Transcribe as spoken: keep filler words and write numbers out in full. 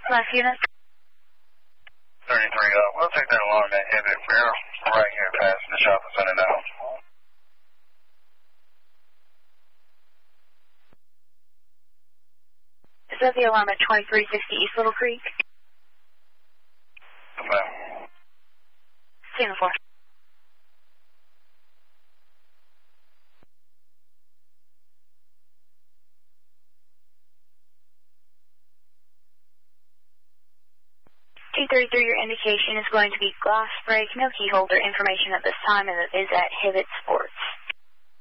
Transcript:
Last unit. thirty-three, uh, we'll take that along that Hibbett. We're right here past the shopping center now. Is that the alarm at twenty-three sixty East Little Creek? Okay. See you on the floor. T thirty-three, your indication is going to be glass break, no key holder information at this time, and it is at Hibbett Sports.